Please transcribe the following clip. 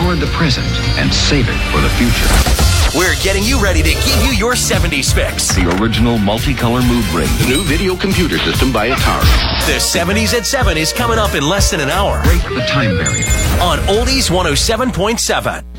toward the present and save it for the future. We're getting you ready to give you your 70s fix. The original multicolor mood ring. The new video computer system by Atari. The 70s at 7 is coming up in less than an hour. Break the time barrier. On Oldies 107.7.